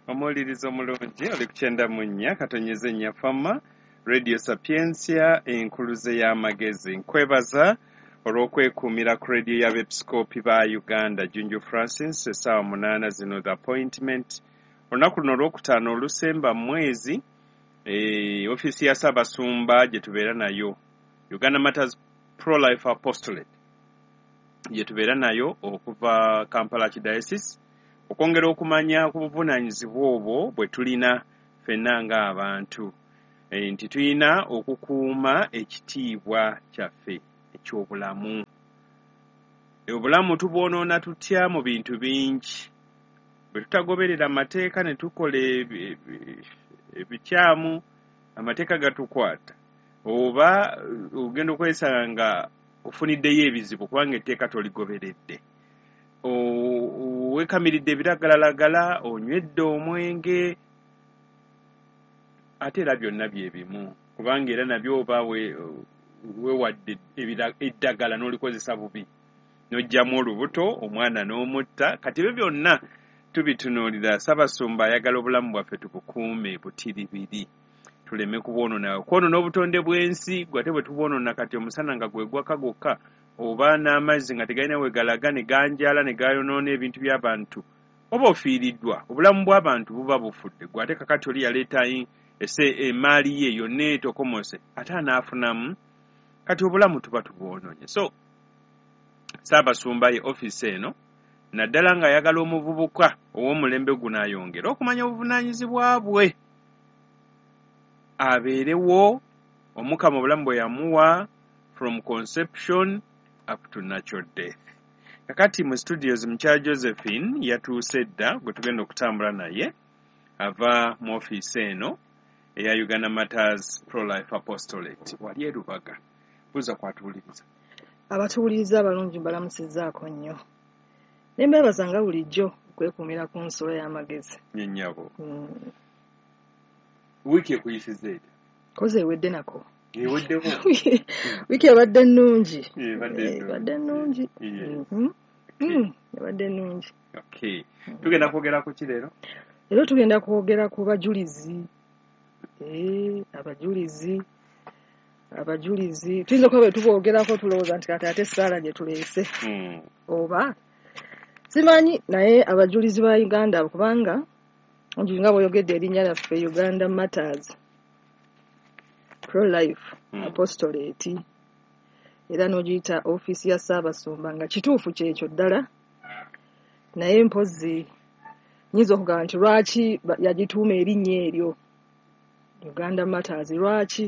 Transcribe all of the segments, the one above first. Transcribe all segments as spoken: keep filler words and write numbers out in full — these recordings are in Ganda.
Omulirizo mulungi oli kukyenda mu nnya katonyeze nnya fama Radio Sapiensia enkuluze y'amagezi nkwebaza olw'okwekuumira ku radio y'abepisikoopi ba Uganda Junju Francis essaawa munaana zino the appointment olunaku luno olwokutaano olusemba mwezi e, ofiisi ya Ssaabasumba gye tubeera nayo Uganda Matters Pro-Life Apostolate gye tubeera nayo okuva Kampala Archdiocese okwongera okumanya ku buvunaanyizibwa obwo bwe tulina ffenna ng'abantu e, nti tulina okukuuma ekitiibwa kyaffe eky'obulamu. Obulamu tubwonoona tutya mu bintu bingi. Bwe tutagoberera amateeka ne tukola ebikyamu amateeka gatukwata oba ogenda okwesanga nga ofuniddeyo ebizibu kubanga etteeka toligoberedde. Wekamiridde ebiragalalagala onywedde omwenge ate era byonna bye bimu kubanga era nabyo oba weewadde eddagala n'olikozesa bubi n'ojjamu olubuto omwana n'omutta kati ebyo byonna tubitunuulira. Ssaabasumba ayagala obulamu bwaffe tubukuume butiribiri tuleme kubwonoona kwonoona obutonde bw'ensi gwate bwe tubwonoona kati omusana nga gwe gwaka gwokka oba n'amazzi nga tegalina we galaga ne ganjala ne gayonoona ebintu by'abantu oba ofiiriddwa obulamu bw'abantu buba bufudde gwate kakati oli yaleeta emaali ye yonna etokomose ate anaafunamu kati obulamu tuba tubwonoonye. So Ssaabasumba ye ofiisi eno naddala ng'ayagala omuvubuka ow'omulembe guno ayongera okumanya obuvunaanyizibwa bwe abeerewo omukama obulamu bwe yamuwa from conception up to natural death. Kakati mu studios mukyala Josephine yatuuse dda gwe tugenda okutambula naye ava mu ofiisi eno eya Uganda Matters Pro-Life Apostolate. Wali e Lubaga buza kwatuwuliriza abatuwuliriza abalungi mbalamusizzaako nnyo ne mbeebazanga bulijjo okwekuumira ku nsolo y'amagezi nyennyabo. mm. wiiki ekuyisiza etya koze ewedde nako eweddewo wiiki ebadde nnungi ebadde nnungi ebadde nnungi. Okay, tugenda kwogera ku ki leero? Leero tugenda kwogera ku bajulizi. Eh, abajulizi abajulizi tuyinza okuba tuboogerako tulowooza nti kati ate Saala gye tuleese mm. oba simanyi naye abajulizi ba Uganda kubanga nga bw'oyogedde erinnya lyaffe Uganda Matters Pro-Life mm. Apostolate era n'ogiyita ofiisi ya Ssaabasumba nga kituufu kyekyo ddala naye mpozzi nyinza okugamba nti lwaki yagituuma erinnya eryo Uganda Matters lwaki?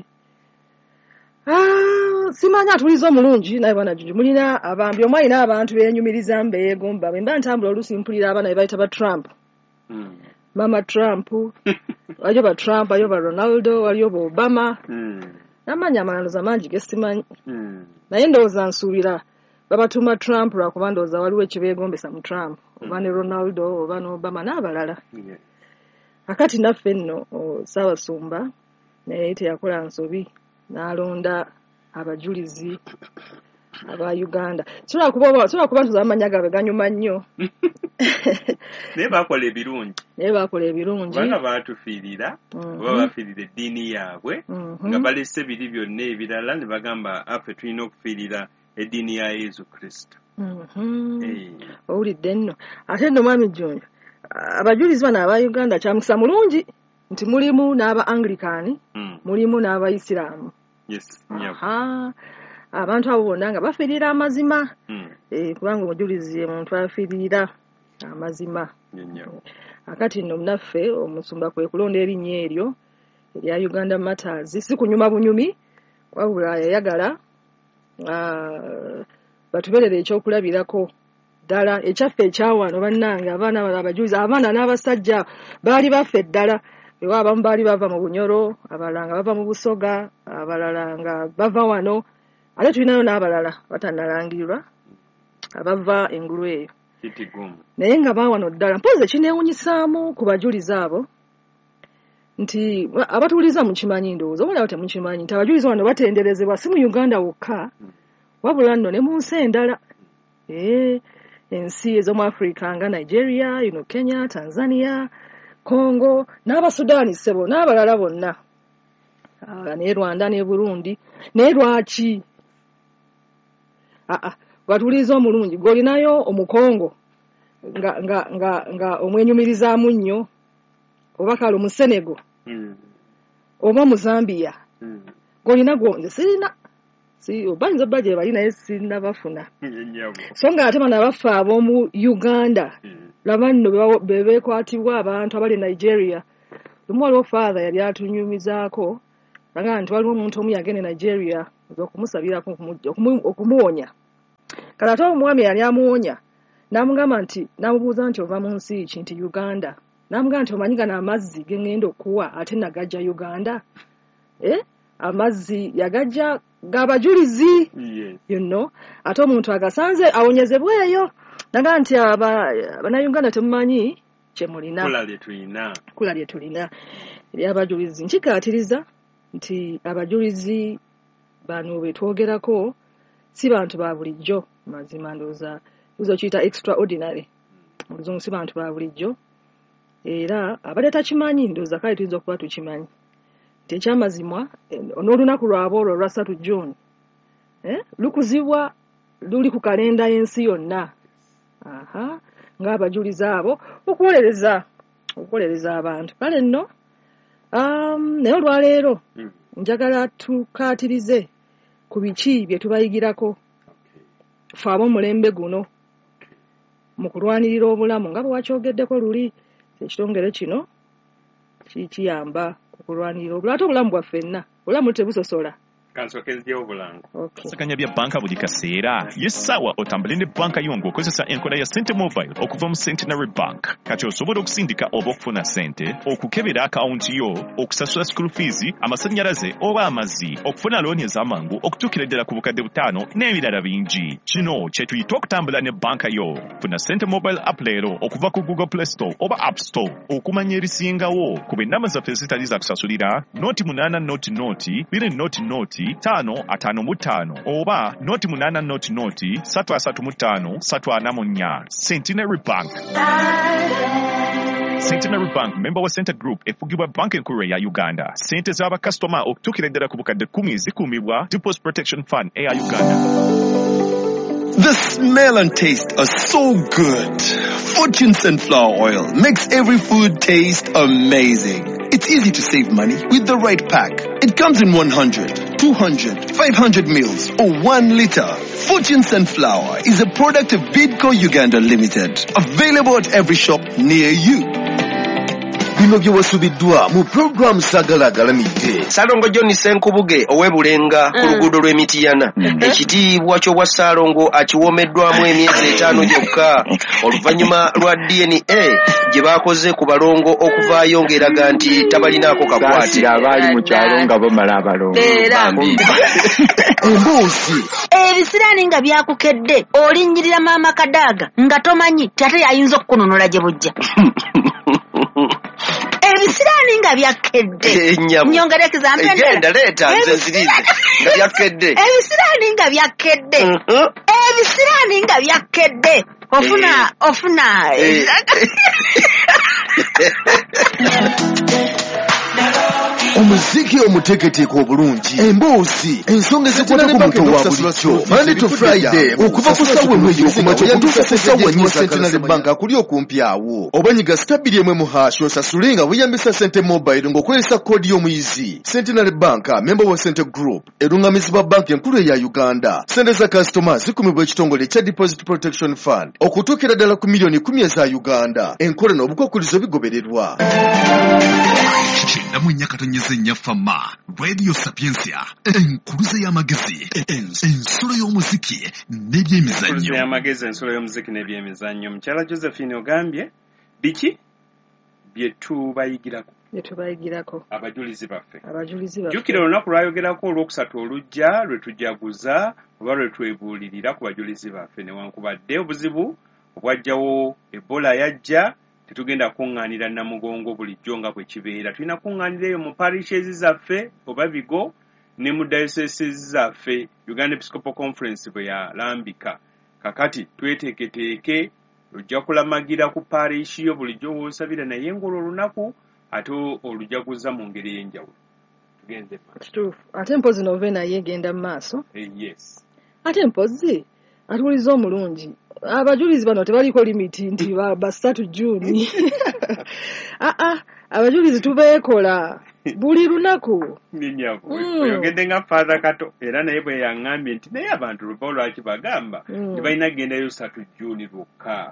Ah, simanyi atuliza omulungi naye bwana Junju mulina abambi omwe alina abantu beenyumiriza mbeegomba bwe mba ntambula oluusi mpulira abaana be bayita ba Trump mm. Mama Trump waliyo ba Trump waliyo ba Ronaldo waliyo ba Obama mm. n'amanyi amalaloza mangi ge simanyi mm. naye ndowooza nsuubira babatuma Trump lwakuba ndowooza waliwo ekibeegombesa mu Trump oba ne Ronaldo oba ne Obama n'abalala. yeah. Akati naffe nno Ssaabasumba naye teyakola nsobi n'alonda abajulizi aba Uganda. Sobola kuba sobola kuba tuzamanya gabe ganyuma nnyo naye bakola ebirungi naye bakola ebirungi kubanga baatufiirira oba bafiirira eddiini yaabwe nga balese biri byonna ebirala ne bagamba affe tulina okufiirira eddiini ya Yesu Kristo. Owulidde nno ate nno mwami Junju abajulizi bano aba Uganda kyamukisa mulungi nti mulimu n'aba Anglikani mm. mulimu n'Abayisiraamu. Yes, aha abantu abo bonna nga bafiirira amazima mm. eh, kubanga omujulizi omuntu afiirira amazima. yeah. Akati nno naffe omusumba kwe kulonda erinnya eryo erya Uganda Matters si kunyuma bunyumi wabula yayagala uh, batubeerere ekyokulabirako ddala ekyaffe ekyawano bannange abaana bala abajulizi abaana n'abasajja baali baffe ddala ewa abamu baali bava mu Bunyoro abalala nga bava mu Busoga abalala nga bava wano ate tulinayo n'abalala batannalangirirwa abava engulu eyo naye nga baawano ddala mpozi ekineewunyisaamu ku bajulizi abo nti abatuuliza mukimanyi ndowooza obalaba temukimanyi nti abajulizi wano batenderezebwa si mu Uganda wokka wabula nno ne mu nsi endala eh ensi ez'omu Africa nga Nigeria, you know, Kenya, Tanzania Congo n'Abasudaani ssebo n'abalala bonna uh, ne Rwanda ne Burundi ne lwaki aa batuliza omulungi golinayo omukongo nga nga nga nga omwenyumirizaamu nnyo oba kale mu Senegal mm. oba mu Zambia mm. golina gonze sirina si obanza baje bali naye sirina bafuna so nga ate bana bafa ab'omu Uganda mm. labanno bebe kwatibwa abantu abali Nigeria lumwalo father yali atunyumizaako nga nti waliwo omuntu omu yagende Nigeria okumusabirako okumuwonya kala ate omwami yali amuwonya n'amugamba nti n'amubuuza nti ova mu nsi ki nti Uganda n'amugamba nti omanyi gano amazzi ge ngenda okuwa ate nagajja Uganda eh amazzi yagajja g'abajulizi yes. you know ate omuntu agasanze awonyezebweyo naga nti abannayuganda temumanyi kye mulina kula lye tulina kula lye tulina eby'abajulizi nkikaatiriza nti abajulizi bano betwogerako si bantu ba bulijjo mazima ndooza uzo kiyita extraordinary oluzungu si bantu ba bulijjo era abadde takimanyi ndooza kale tuyinza okuba tukimanyi nti ekyamazimwa n'olunaku lwabo olwo olwa ssatu June eh? lukuzibwa luli ku kalenda y'ensi yonna aha ng'abajulizi abo okuwolereza okuwolereza abantu kale nno um, naye olwaleero mm. njagala tukaatirize ku biki bye tubayigirako ffe ab'omulembe guno mu kulwanirira obulamu nga bwe wakyogeddeko luli ekitongere kino kiyamba okulwanirira obulamu ate obulamu bwaffe ffenna obulamu tebusosola kansokezyewo bulango okay. Sakanya bya banka buli kaseera yesawa otambule ne banka yo ng'okozesa enkola ya Sente Mobile okuva mu Centenary Bank kati osobola okusindika oba okufuna sente okukebera akawunti yo okusasula school fees amasannyalaze oba amazzi okufuna looni ez'amangu okutuukira ddala ku bukadde butaano n'ebirala bingi kino kye tuyita okutambula ne banka yo funa Sente Mobile app leero okuva ku Google Play Store oba App Store okumanya erisingawo ku bennamba zaffe ezitali za kusasulira noti munaana noti noti biri noti noti tano atano mu ttaano oba noti munaana noti noti satu asatu mu ttaano satu ana mu nnya Centenary Bank. Centenary Bank member wa Center Group efugibwa bank enkulu ya Uganda. Sente z'abakasitoma okutuukira ddala ku bukadde kkumi zikuumibwa Deposit Protection Fund eya Uganda. The smell and taste are so good. Fortune Sunflower Oil makes every food taste amazing. It's easy to save money with the right pack. It comes in one hundred, two hundred, five hundred mils or one liter. Fortune Sunflower is a product of Bidco Uganda Limited. Available at every shop near you. Bino byewasubiddwa mu program Sagala Galamidde. Salongo John Senkubuge owebulenga ku luguudo lw'Emitiyana. Ekitiibwa ky'obwa Salongo akiwoomeddwamu emyezi etaano gyokka oluvannyuma lwa D N A gye baakoze ku balongo okuvaayo ng'eraga nti tabalinaako kakwate. Abaali mu kyalo nga bamala abalongo. Embuusi. Ebisiraani nga byakukedde olinnyirira maama Kadaaga nga tomanyi tate yayinza okukunonola gye bujja. Ebisiraani nga byakedde nyongera example egenda leeta nze nzirize nga byakedde ebisiraani nga byakedde ebisiraani nga byakedde ofuna ofuna omuziki omuteeketeeke obulungi emboozi ensonga ezikwata ku muntu wa bulijjo Monday to Friday okuva ku ssaawa emu okumakya okutuuka ku ssaawa nnya Centenary Bank akuli okumpi awo obanyiga stabiri emwe mu hash osasule nga weeyambisa Sente Mobile ng'okozesa koodi y'omuyizi Centenary Bank member wa Center Group erungamizibwa banka enkulu eya Uganda. Sente za kasitoma zikumibwa ekitongole ekya Deposit Protection Fund okutuukira ddala ku miliyoni kumi eza Uganda. Enkola n'obukwakkulizo bigobererwa. Ndamu nyaka tonyeze nyafama Radio Sapiensia enkuluze y'amagezi ensolo y'omuziki n'ebyemizannyo. Enkuluze y'amagezi ensolo y'omuziki n'ebyemizannyo. Mukyala Josephine ogambye biki bye tubayigirako bye tubayigirako abajulizi baffe abajulizi baffe jjukira olunaku lwayogerako olwokusatu olujja lwe tujaguza oba lwe twebuulirira ku bajulizi baffe newankubadde obuzibu obwajjawo Ebola yajja tetugenda kuŋŋaanira Namugongo bulijjo nga bwe kibeera. Tulina kuŋŋaanira eyo mu parishes zaffe oba bigo ne mu dioceses zaffe Uganda Episcopal Conference bwe yalambika. Kakati tweteeketeeke ojja kulamagira ku parish yo bulijjo w'osabira naye ng'olwo olunaku ate olujaguza mu ngeri ey'enjawulo tugenze kituufu ate mpozi novena yegenda mu maaso yes ate mpozi atuuliza omulungi abajulizi bano tebaliko limiti nti basatu Juni aa abajulizi tubeekola buli lunaku ninyako oyogedde nga Father Kato era naye bwe yaŋŋambye nti naye abantu luva lwaki bagamba tebalina kugendayo satu Juni lwokka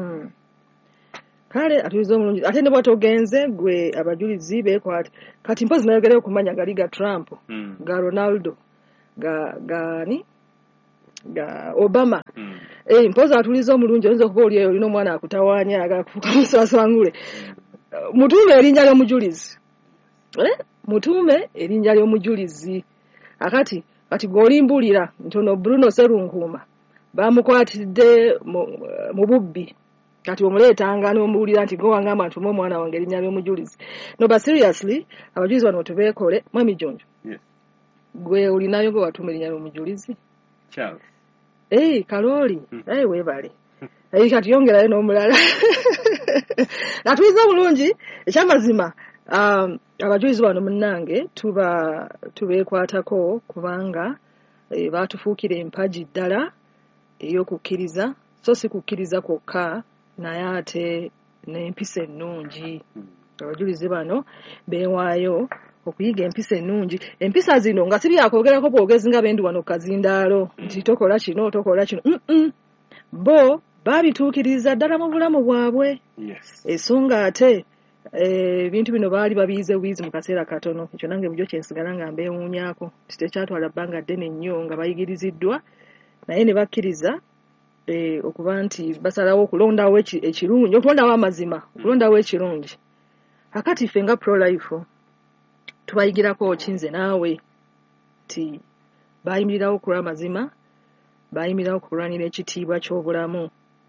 kale atuuliza omulungi ate ne bw'atogenze gwe abajulizi beekwate kati mpozi nayogerayo kumanya gali ga Trump ga Ronaldo ga gani ga Obama mm. eh mpoza atuliza omulungi oyinza okuba oli olina omwana akutawaanya agakufuka musaswangule uh, mutume erinnya ly'omujulizi eh mutume erinnya ly'omujulizi akati kati golimbulira ntono Bruno Serunkuuma bamukwatidde mu bubbi kati omuleetanga n'omuwulira nti go wangamba nti omwana wange erinnya ly'omujulizi no but seriously abajulizi bano tubeekole mwami Jonjo yes gwe olinayo gwe watume erinnya ly'omujulizi Charles Eh Kaloli eh webale eh kati yongerayo n'omulala natuiza bulungi ekyamazima um abajulizi bano munnange tuba tubeekwatako kubanga e, batufuukira empaji ddala ey'okukkiriza so si kukkiriza kwokka naye ate n'empisa ennungi abajulizi bano beewaayo okuyiga empisa ennungi empisa zino nga si byakwogerako bwogezi nga bendi wano kazindaalo nti tokola kino tokola kino mm -mm. bo babituukiriza ddala mu bulamu bwabwe yes esonga ate ebintu e, bino baali babiyize buyizi mu kaseera katono ekyo nange bujjo kyensigala nga mbeewuunyaako kitekyatwala bbanga ddene nnyo nga bayigiriziddwa naye ne bakkiriza e, okuba nti basalawo okulondawo ekirungi okulondawo amazima okulondawo ekirungi akati ffe nga pro-life tubayigirako kinze naawe ti bayimirirawo okulwa amazima bayimirirawo okulwanira ekitiibwa ky'obulamu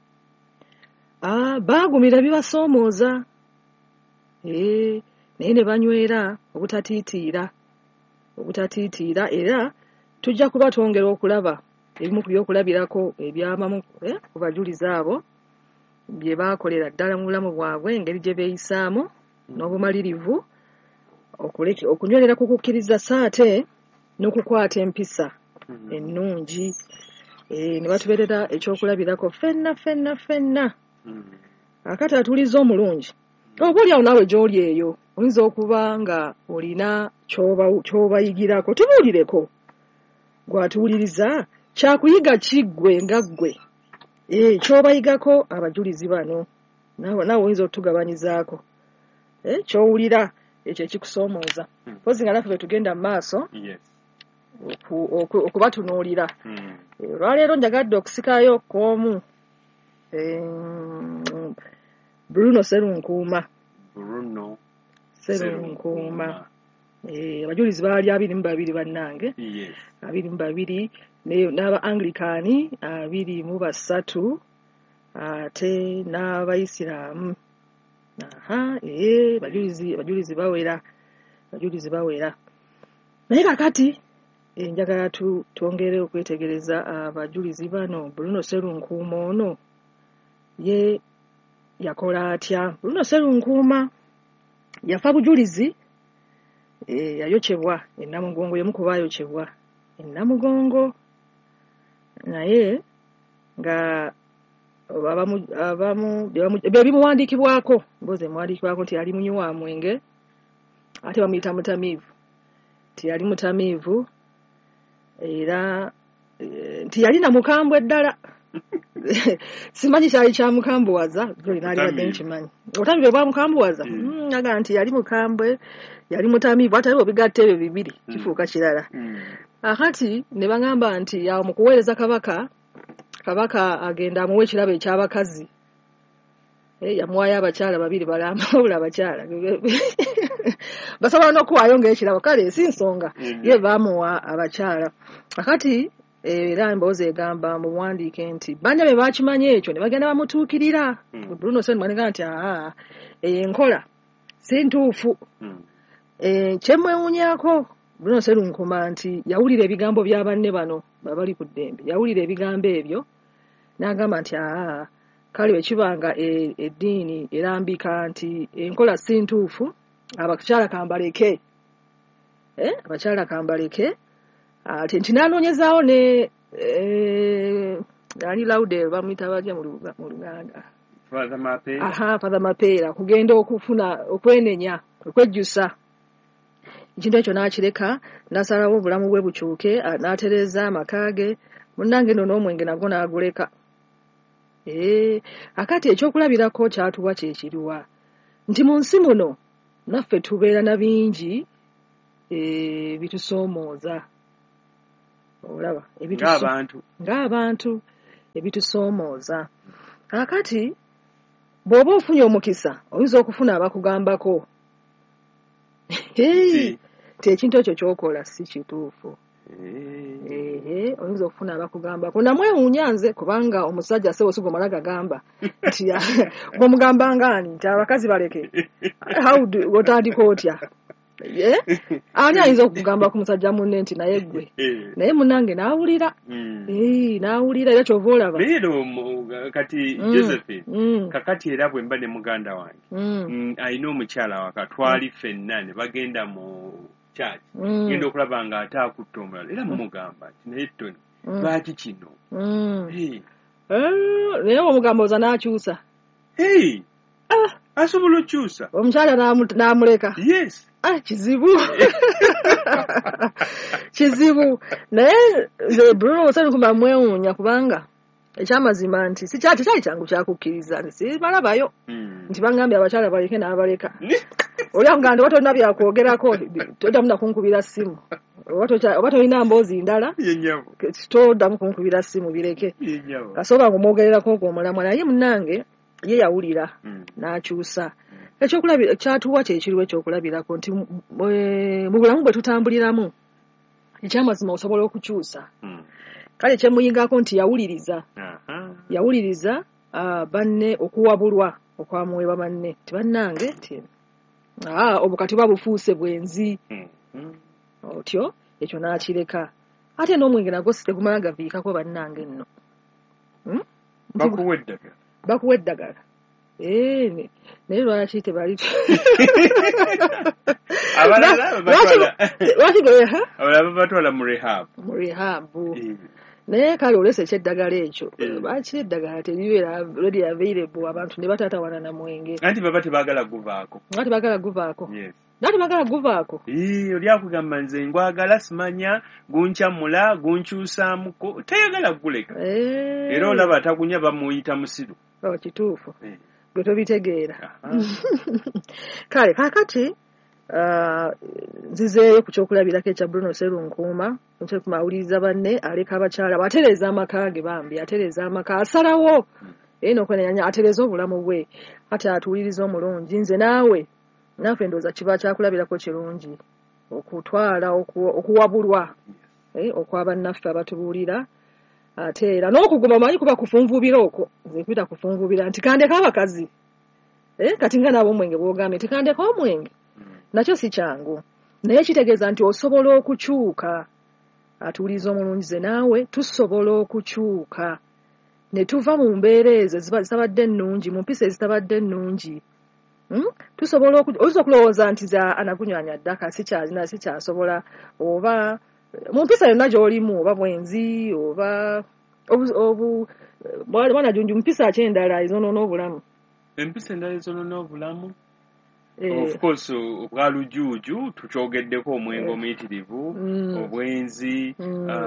ah baagumira bibasoomooza eh naye ne banywera obutatiitiira obutatiitiira era tujja kuba twongera okulaba ebimu ku byokulabirako ebyamamu eh, ku bajulizi abo bye baakolera ddala mu bulamu bwabwe engeri gye beeyisaamu n'obumalirivu okuleki okunywerera ku kukkiriza saate n'okukwata empisa ennungi eh ne batubeerera ekyokulabirako fenna fenna fenna akati atuliza omulungi oba oli awo naawe gy'oli eyo oyinza okuba nga olina ky'obayigirako tubuulireko gw'atuwuliriza kyakuyiga kiggwe nga ggwe eh ky'obayigako abajulizi bano naawe naawe oyinza otugabanyizaako eh ky'owulira ekyo ekikusoomooza pozi nga naffe tugenda mu maaso okubatunuulira olwaleero njagadde okusikayo k'omu Bruno Serunkuuma Bruno Serunkuuma abajulizi baali abiri mu babiri bannange abiri mu babiri n'aba Anglikani abiri mu basatu ate n'Abayisiraamu aha eh bajulizi bajulizi bawera bajulizi bawera naye kakati enjagala tu twongere okwetegereza abajulizi bano Bruno Serunkuuma ono ye yakola atya Bruno Serunkuuma yafa bujulizi e, yayokyebwa ennamugongo yemu kuba ayokyebwa ennamugongo naye nga abamu abamu bebimuwandiikibwako mboze muwandiikibwako nti yali munywi wa mwenge ate bamuyita mutamiivu nti yali mutamiivu era nti yali na mukambwe ddala simanyi kyali kya mukambuwaza naali badde nkimanyi obutamiivu bwa mukambuwaza aga nti yali mukambwe yali mutamiivu ate obigatta ebyo bibiri kifuuka kirala akati ne bagamba nti awo mu kuweereza kabaka kabaka agenda amuwa ekirabo eky'abakazi eh yamuwayo abakyala babiri balamba wabula abakyala basobola n'okuwaayo ng'ekirabo kale si nsonga ye baamuwa abakyala akati era emboozi egamba mu buwandiike nti banne be baakimanya ekyo ne bagenda bamutuukirira Bruno Serunkuuma nti aa enkola si ntuufu kyemmwewuunyako Bruno Serunkuuma nti yawulira ebigambo bya banne bano babali ku ddembe yawulira ebigambo ebyo n'agamba nti aa kale bwe kibanga eddiini erambika nti enkola si ntuufu abakyala kambaleke eh abakyala kambaleke ate nti nanoonyezaawo ne ali laude bamuyita balya mu Luganda Father Mapeera aha Father Mapeera kugenda okufuna okwenenya okwejjusa ekintu ekyo n'akireka n'asalawo obulamu bwe bukyuke n'atereza amakage munnange nno n'omwenge nagwo n'aguleka eh akati ekyokulabirako kyatuwa kyekiriwa nti mu nsi muno naffe tubeera na bingi eh bitusoomooza olaba ng'abantu ng'abantu ebitusoomooza akati bw'oba ofunye omukisa oyinza okufuna abakugambako hey te ekintu ekyo ky'okola si kituufu ehe oyinza okufuna abakugambako namwewuunya nze kubanga omusajja sewo sigomala gagamba nti gw'omugamba ngaani nti abakazi baleke how do otandika otya eh ani ayinza okugamba ku musajja munne nti naye gwe naye munnange n'awulira eh n'awulira era kyova olaba leero kati Josephine kakati era bwe mba ne muganda wange ayina omukyala waka twali ffenna ne bagenda mu church genda okulaba nga ate akutta omulala era mumugamba nti naye Tony lwaki kino naye omugamba oza n'akyusa asobola okyusa omukyala n'amuleka yes ah kizibu kizibu naye nze Bruno osali kumba mwewuunya kubanga ekyamazima nti si kyati kyali kyangu kyakukkiriza nti sibalabayo nti bangambye abakyala baleke n'abaleka oli amuganda oba tolina byakwogerako toddamu kunkubira ssimu oba tolina mboozi ndala toddamu kunkubira ssimu bireke asobola nga omwogererako ogwo omulamwa naye munnange ye yawulira n'akyusa ekyokulabira kyatuwa kyekiriwo ekyokulabirako nti mu bulamu bwe tutambuliramu ekyamazima osobola okukyusa kale kyemuyingako nti yawuliriza yawuliriza banne okuwabulwa okwamuweebwa banne tibannange ti obukati babufuuse bwenzi otyo ekyo n'akireka ate n'omwenge nagwo sitegumala gaviikako bannange nno bakuwa eddagala bakuwa eddagala Eh, naye lwaki tebali abalala abalala batwala mu rehab mu rehab naye kale olese ekyeddagala ekyo lwaki eddagala teribeera ready available abantu ne batatawana na mwenge anti baba tebaagala guvaako nga tebaagala guvaako nati bagala guvaako oli akugamba nze ngwagala simanya gunkyamula gunkyusaamuko tayagala guleka era olaba atagunya bamuyita musiru kituufu gwe tobitegeera kale kakati nzizeeyo ku kyokulabirako ekya Bruno Serunkuuma nkyekumaawuliriza banne aleka abakyala batereza amaka ge bambi atereza amaka asalawo era n'okwenenya atereza obulamu bwe ate atuwuliriza omulungi nze naawe naffe ndooza kiba kyakulabirako kirungi okutwala okuwabulwa okwabannaffe abatubuulira ate era n'okuguma manyi kuba kufunvubira okwo nze kwita kufunvubira nti kandeka abakazi kati nga nabo omwenge bwogambye tikandeka omwenge nakyo si kyangu naye kitegeeza nti osobola okukyuka atuwuliriza omulungi ze naawe tusobola okukyuka ne tuva mu mbeera ezo zitabadde ennungi mu mpisa ezitabadde ennungi tusobola oyinza okulowooza nti za anagunywanya ddaka sikyazina sikyasobola oba mu mpisa yonna gy'olimu oba bwenzi oba mwanajunju mpisa ki endala ezonoona obulamu empisa endala ezonoona obulamu of course obwa lujuuju tukyogeddeko omwenge omuyitirivu obwenzi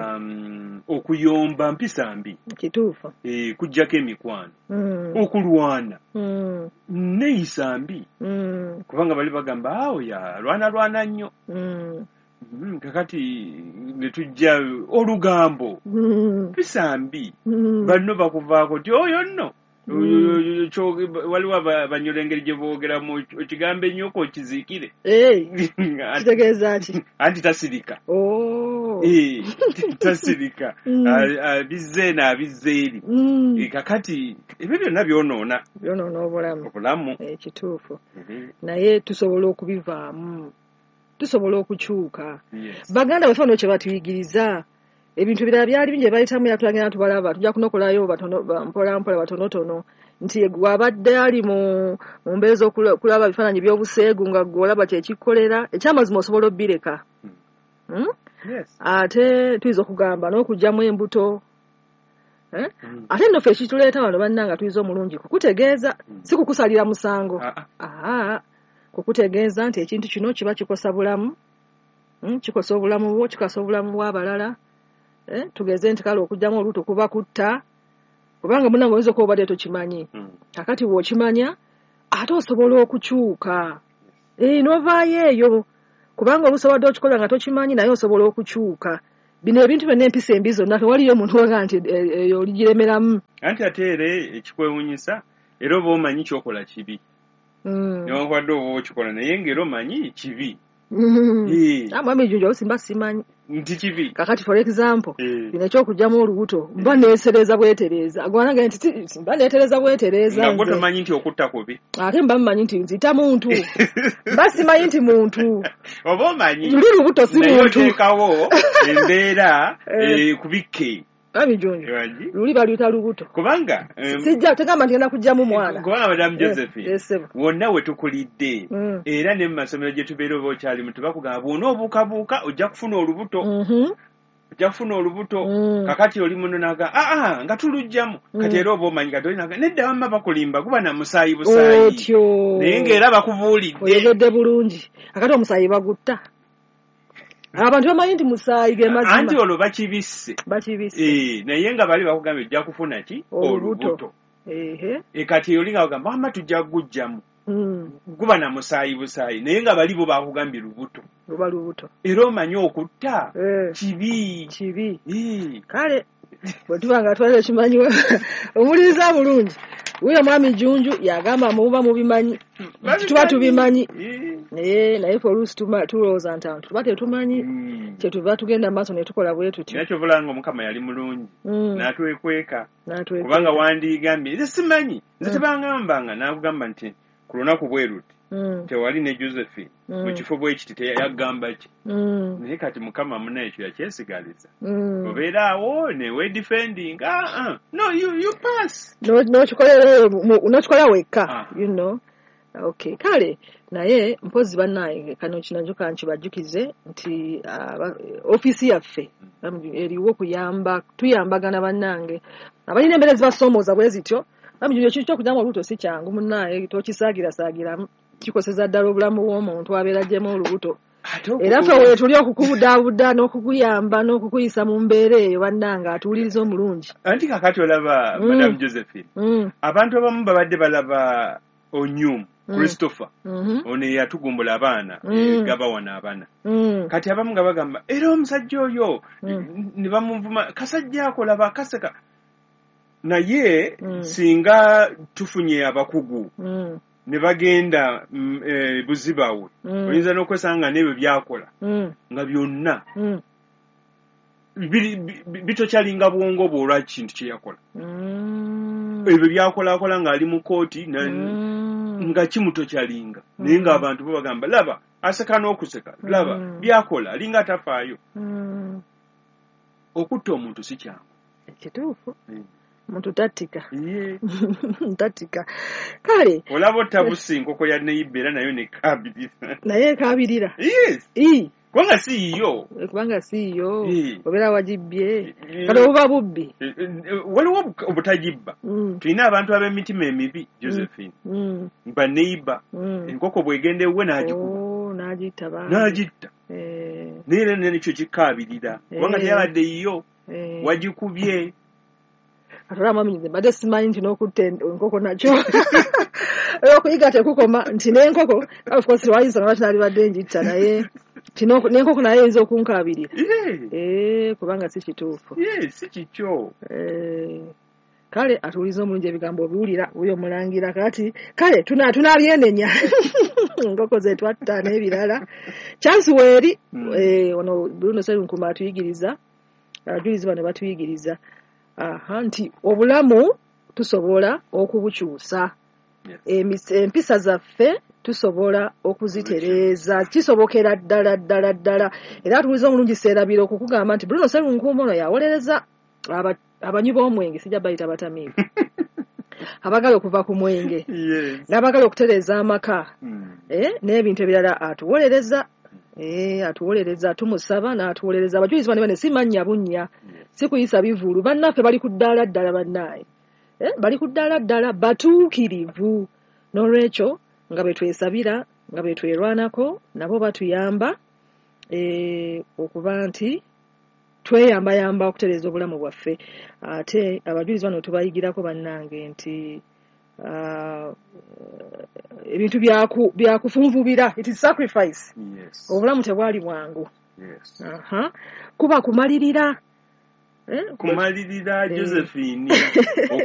okuyomba mpisa mbi kituufu kujjako emikwano okulwana neeyisa mbi kubanga bali bagamba awo ya lwana lwana nnyo kakati ne tujja olugambo mpisa mbi banno bakuvaako ti oyo nno waliwo abanyola engeri gye boogeramu okigambo ennyoko okiziikire kitegeeza ki anti tasirika tasirika bizzeeno abizzeeri kakati ebyo byonna byonoona byonoona obulamu obulamu ekituufu naye tusobola okubivaamu tusobola okukyuka baganda baffe ono kye batuyigiriza ebintu birala byali bingi bayitamu yatulagenda tubalaba tujja kunokolayo batono mpola mpola batonotono nti gwabadde ali mu mu mbeera z'okulaba bifaananyi by'obuseegu nga gwolaba kyekikolera ekyamazima osobola obbireka hmm? Yes. Ate tuyinza okugamba n'okugyamu embuto eh? Mm. Ate nno ffe ekituleeta wano bannanga tuyiza omulungi kukutegeeza mm. si kukusalira musango ah, ah. kukutegeeza nti ekintu kino kiba kikosa bulamu mm? kikosa obulamu bwo kikosa obulamu bw'abalala eh? Tugeze nti kale okugyamu olubuto kuba kutta kubanga munange oyinza okuba obadde tokimanyi mm. Kakati bw'okimanya ate osobola okukyuka eh, n'ovaayo eyo kubanga olusobodde okikola nga tokimanyi naye osobola okukyuka bino ebintu byonna empisa embi zonna tewaliyo omuntu waga nti eyo oligiremeramu anti ate era ekikwewuunyisa era oba omanyi kyokola kibi newankubadde oba okikola naye ng'era omanyi kibi mwami Junju osimba simanyi nti kibi kakati for example bino ekyokugyamu olubuto mba neesereza bwetereeza agwanage nti mba neetereza bwetereeza nga gwe tomanyi nti okutta kubi ate mba mmanyi nti nzita muntu mba simanyi nti muntu oba omanyi luli lubuto si muntu naye oteekawo embeera kubikke Mwami Junju luli baluyita lubuto kubanga sijja tegamba nti ngenda kugyamu mwana kubanga madamu Josephine wonna we tukulidde era ne mu masomero gye tubeera oba okyalimu tebakugamba bw'ona obuukabuuka ojja kufuna olubuto ojja kufuna olubuto kakati oli muno naga aa nga tulugjamu kati era oba omanyi kati olinaga nedda wamma bakulimba guba na musaayi busaayi naye ng'era bakubuulidde oyogedde bulungi kakati omusaayi bagutta abantu bamanyi nti musaayi ge mazima anti olwo bakibisse bakibisse eh naye nga bali bakugambye ojja kufuna ki olubuto ehe e kati olinga bagamba wamma tujja kugujjamu guba na musaayi busaayi naye nga bali bo bakugambye lubuto luba lubuto era omanyi okutta kibi kibi kale bwe tuba nga twalira kimanyiwa omuliriza bulungi wuyo mwami Junju yagamba muba mubimanyi tuba tubimanyi naye naye ffe oluusi tulowooza nti tuba tetumanyi kyetuva tugenda maaso ne tukola bwe tutyo nakyo bulanga Omukama yali mulungi n'atwekweka kubanga wandigambye nze simanyi nze tebangambanga n'akugamba nti ku lunaku bwe luti tewali ne Josephine mu kifo bwe kiti teyagamba ki naye kati Mukama muna ekyo yakyesigaliza obeera awo ne we defending ah no you you pass n'okikola wekka you know okay kale naye mpozi bannaye kano kino njoka nkibajjukize nti ofiisi yaffe eriwo kuyamba tuyambagana bannange abalina embeera zibasoomooza bwe zityo Namujjo ekintu ky'okugyamu olubuto si kyangu munnaye tokisaagira saagiramu kikoseza ddala obulamu bw'omuntu abeera gyemu olubuto era ffe weetuli okukubudaabuda n'okukuyamba n'okukuyisa mu mbeera eyo bannanga atuwuliriza omulungi anti kakati olaba Madam Josephine abantu abamu babadde balaba Onyum Christopher ono yatugumbula abaana gabawana abaana kati abamu nga bagamba era omusajja oyo ne bamuvuma kasajja akolaba kaseka naye mm. singa tufunye abakugu mm. ne bagenda mm, e, buzibawe mm. oyinza n'okwesanga n'ebyo byakola mm. nga byonna mm. bitokyalinga bwongo bwo olwa kintu kye yakola mm. ebyo byakolakola ng'ali mu kooti mm. nga kimutokyalinga mm. naye ng'abantu bo bagamba laba aseka n'okuseka mm. laba byakola alinga atafaayo mm. okutta omuntu si kyangu ekituufu mm. Muntu tatika. Yeah. Tatika. Kale. Olabo tabusi nkoko ya neibera nayo ne kabirira. Naye kabirira. Yes. I. Kwanga si yo. Kwanga si yo. Obera wajibye. Kale oba bubbi. Waliwo obutajibba. Mm. Tulina abantu ab'emitima emibi Josephine. Mm. Ba neighbor. Mm. Enkoko bwegende we n'agikuba. Oh, n'agita ba. N'agita. Eh. Nere nene kyo kikabirira. Kwanga teyabadde yo. Eh. Wajikubye. Atala mami nze bade simanyi nti n'okutta enkoko nakyo okuyiga tekukoma nti n'enkoko of course wayinza nga batinali badde njitta naye n'enkoko naye eyinza okunkabirira eh kubanga si kituufu si kikyo kale atuuliza omulungi ebigambo obiwulira wuyo omulangira kati kale tunabyenenya enkoko ze twatta n'ebirala chansi weeri ono Bruno Sserunkuma atuyigiriza abajulizi bano batuyigiriza aha nti obulamu tusobola okubukyusa empisa zaffe tusobola okuzitereeza kisobokera ddala ddala ddala era tuwuliza omulungi seerabira okukugamba nti Bruno Sserunkuuma ono yawolereza abanywi b'omwenge sijja bayita batamiivu abagala okuva ku mwenge n'abagala okutereeza amaka n'ebintu ebirala atuwolereza atuwolereza tumusaba n'atuwolereza abajulizi bane bane si mannya bunnya si kuyisa bivulu bannaffe bali ku ddaala ddala bannaaye bali ku ddaala ddala batuukirivu n'olwekyo nga bwe twesabira nga bwe twerwanako nabo batuyamba okuba nti tweyambayamba okutereeza obulamu bwaffe ate abajulizi bano tubayigirako bannange nti ebintu byakufunvubira it is sacrifice obulamu tebwali bwangu kuba kumalirira kumalirira Josephine